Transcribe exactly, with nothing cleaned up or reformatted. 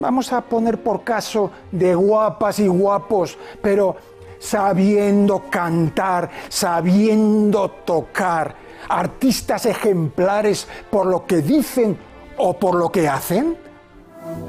vamos a poner por caso de guapas y guapos, pero sabiendo cantar, sabiendo tocar, artistas ejemplares por lo que dicen o por lo que hacen?